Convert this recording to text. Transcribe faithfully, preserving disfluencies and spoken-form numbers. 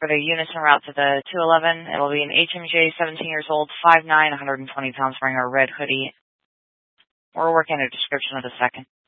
For the units en route to the two eleven, it'll be an H M J, seventeen years old, five nine, one hundred twenty pounds, wearing a red hoodie. We're working a description of the second.